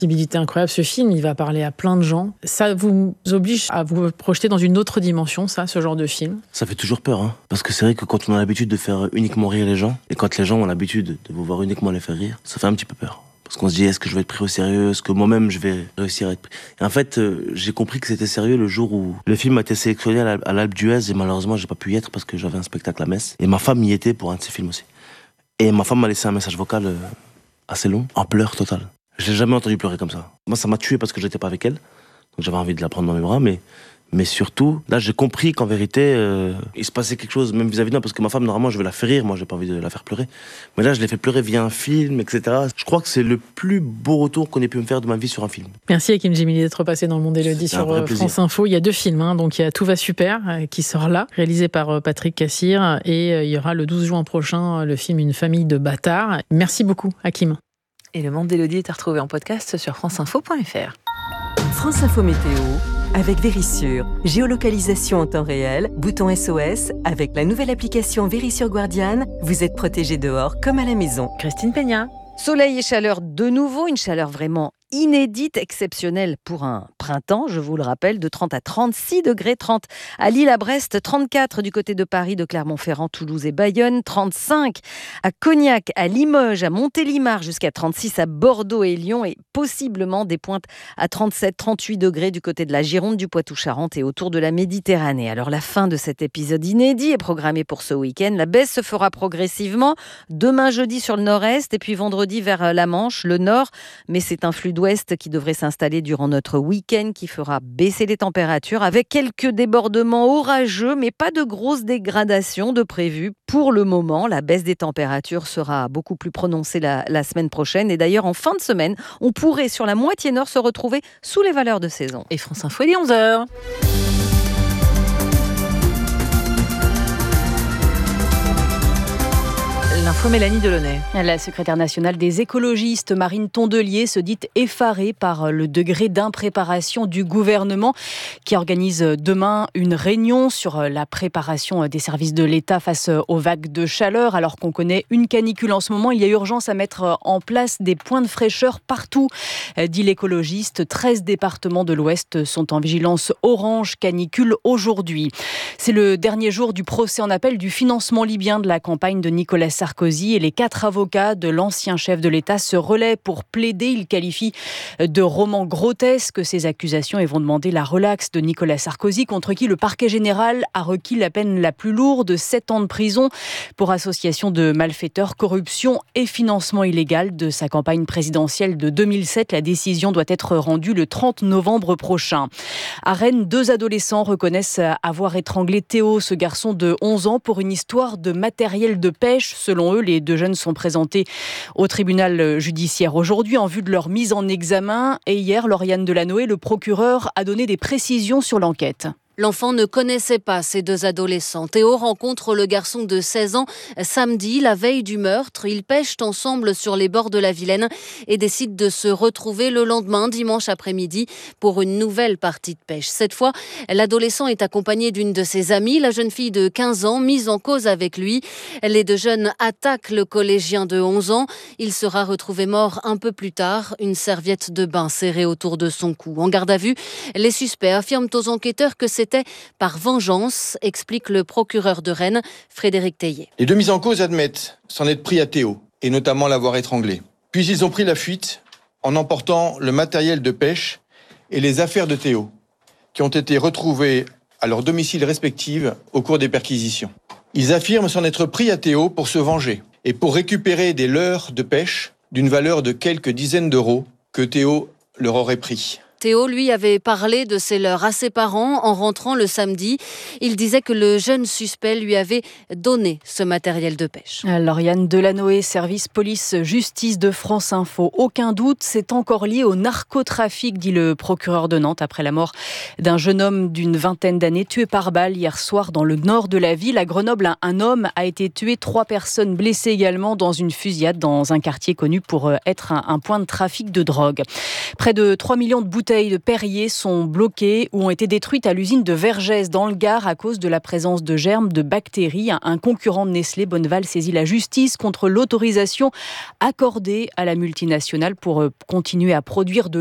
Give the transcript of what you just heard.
Visibilité incroyable, ce film, il va parler à plein de gens. Ça vous oblige à vous projeter dans une autre dimension, ça, ce genre de film? Ça fait toujours peur, hein. Parce que c'est vrai que quand on a l'habitude de faire uniquement rire les gens, et quand les gens ont l'habitude de vous voir uniquement les faire rire, ça fait un petit peu peur. Parce qu'on se dit, est-ce que je vais être pris au sérieux? Est-ce que moi-même, je vais réussir à être pris? Et en fait, j'ai compris que c'était sérieux le jour où le film a été sélectionné à l'Alpe d'Huez, et malheureusement, j'ai pas pu y être parce que j'avais un spectacle à Metz. Et ma femme y était pour un de ses films aussi. Et ma femme m'a laissé un message vocal assez long, en pleurs total. Je l'ai jamais entendu pleurer comme ça. Moi, ça m'a tué parce que j'étais pas avec elle. Donc j'avais envie de la prendre dans mes bras, mais surtout, là, j'ai compris qu'en vérité, il se passait quelque chose, même vis-à-vis de moi, parce que ma femme, normalement, je vais la faire rire, moi, j'ai pas envie de la faire pleurer. Mais là, je l'ai fait pleurer via un film, etc. Je crois que c'est le plus beau retour qu'on ait pu me faire de ma vie sur un film. Merci Hakim Djimili d'être passé dans Le Monde Élodie sur France Info. Il y a 2 films, donc il y a Tout va super, qui sort là, réalisé par Patrick Cassir, et il y aura le 12 juin prochain le film Une famille de bâtards. Merci beaucoup, Hakim. Et Le Monde d'Élodie est à retrouver en podcast sur franceinfo.fr. France Info Météo avec Vérissure. Géolocalisation en temps réel, bouton SOS. Avec la nouvelle application Vérissure Guardian, vous êtes protégé dehors comme à la maison. Christine Peña. Soleil et chaleur de nouveau, une chaleur vraiment inédite, exceptionnelle pour un printemps, je vous le rappelle, de 30 à 36 degrés, 30 à Lille, à Brest, 34 du côté de Paris, de Clermont-Ferrand, Toulouse et Bayonne, 35 à Cognac, à Limoges, à Montélimar, jusqu'à 36 à Bordeaux et Lyon, et possiblement des pointes à 37, 38 degrés du côté de la Gironde, du Poitou-Charentes et autour de la Méditerranée. Alors la fin de cet épisode inédit est programmée pour ce week-end. La baisse se fera progressivement, demain jeudi sur le nord-est et puis vendredi vers la Manche, le nord, mais c'est un flux d'ouest qui devrait s'installer durant notre week-end qui fera baisser les températures avec quelques débordements orageux, mais pas de grosses dégradations de prévues pour le moment. La baisse des températures sera beaucoup plus prononcée la semaine prochaine, et d'ailleurs en fin de semaine, on pourrait sur la moitié nord se retrouver sous les valeurs de saison. Et France Info, il est 11h. L'info Mélanie Delaunay. La secrétaire nationale des écologistes, Marine Tondelier, se dit effarée par le degré d'impréparation du gouvernement qui organise demain une réunion sur la préparation des services de l'État face aux vagues de chaleur. Alors qu'on connaît une canicule en ce moment, il y a urgence à mettre en place des points de fraîcheur partout, dit l'écologiste. 13 départements de l'Ouest sont en vigilance orange canicule aujourd'hui. C'est le dernier jour du procès en appel du financement libyen de la campagne de Nicolas Sarkozy, et les 4 avocats de l'ancien chef de l'État se relaient pour plaider. Ils qualifient de roman grotesque ces accusations et vont demander la relaxe de Nicolas Sarkozy, contre qui le parquet général a requis la peine la plus lourde, 7 ans de prison pour association de malfaiteurs, corruption et financement illégal de sa campagne présidentielle de 2007. La décision doit être rendue le 30 novembre prochain. À Rennes, 2 adolescents reconnaissent avoir étranglé Théo, ce garçon de 11 ans, pour une histoire de matériel de pêche. Selon eux, les 2 jeunes sont présentés au tribunal judiciaire aujourd'hui en vue de leur mise en examen. Et hier, Lauriane Delanoë, le procureur, a donné des précisions sur l'enquête. L'enfant ne connaissait pas ces 2 adolescents. Théo rencontre le garçon de 16 ans samedi, la veille du meurtre. Ils pêchent ensemble sur les bords de la Vilaine et décident de se retrouver le lendemain, dimanche après-midi, pour une nouvelle partie de pêche. Cette fois, l'adolescent est accompagné d'une de ses amies, la jeune fille de 15 ans, mise en cause avec lui. Les 2 jeunes attaquent le collégien de 11 ans. Il sera retrouvé mort un peu plus tard, une serviette de bain serrée autour de son cou. En garde à vue, les suspects affirment aux enquêteurs que c'était par vengeance, explique le procureur de Rennes, Frédéric Teillet. Les 2 mis en cause admettent s'en être pris à Théo, et notamment l'avoir étranglé. Puis ils ont pris la fuite en emportant le matériel de pêche et les affaires de Théo, qui ont été retrouvées à leur domicile respectif au cours des perquisitions. Ils affirment s'en être pris à Théo pour se venger et pour récupérer des leurres de pêche d'une valeur de quelques dizaines d'euros que Théo leur aurait pris. Théo, lui, avait parlé de ses leurres à ses parents en rentrant le samedi. Il disait que le jeune suspect lui avait donné ce matériel de pêche. Lauriane Delanoë, service police-justice de France Info. Aucun doute, c'est encore lié au narcotrafic, dit le procureur de Nantes, après la mort d'un jeune homme d'une vingtaine d'années tué par balle hier soir dans le nord de la ville. À Grenoble, un homme a été tué, 3 personnes blessées également dans une fusillade dans un quartier connu pour être un point de trafic de drogue. Près de 3 millions de bouteilles bouteilles de Perrier sont bloquées ou ont été détruites à l'usine de Vergès dans le Gard à cause de la présence de germes de bactéries. Un concurrent de Nestlé, Bonneval, saisit la justice contre l'autorisation accordée à la multinationale pour continuer à produire de